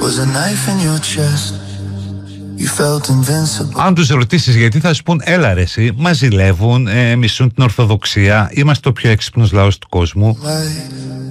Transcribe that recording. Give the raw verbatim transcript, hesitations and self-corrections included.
was a knife in your chest. You felt invincible. Αν τους ρωτήσεις γιατί, θα σου πούν έλα ρε εσύ, μας ζηλεύουν, ε, μισούν την Ορθοδοξία, είμαστε ο πιο έξυπνος λαός του κόσμου.